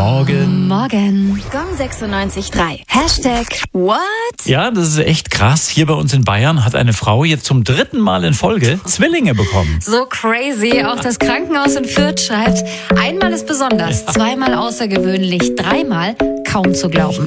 Morgen. Morgen. Gong 96.3. Hashtag What? Ja, das ist echt krass. Hier bei uns in Bayern hat eine Frau jetzt zum 3. Mal in Folge Zwillinge bekommen. So crazy. Auch das Krankenhaus in Fürth schreibt, einmal ist besonders, zweimal außergewöhnlich, dreimal kaum zu glauben.